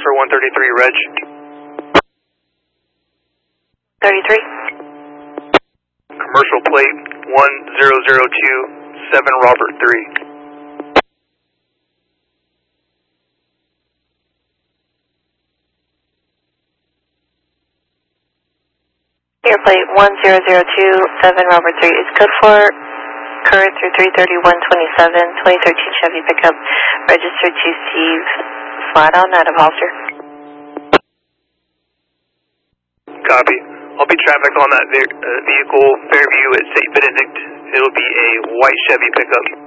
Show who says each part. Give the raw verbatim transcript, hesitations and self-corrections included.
Speaker 1: for one thirty-three, reg.
Speaker 2: thirty-three.
Speaker 1: Commercial plate one zero zero two seven Robert three.
Speaker 2: Air plate one zero zero two seven Robert three is good for current through three thirty-one twenty-seven, twenty thirteen Chevy pickup, registered to Steve Flaton out of Holster.
Speaker 1: Copy. I'll be traffic on that ve uh, vehicle, Fairview at Saint Benedict. It'll be a white Chevy pickup.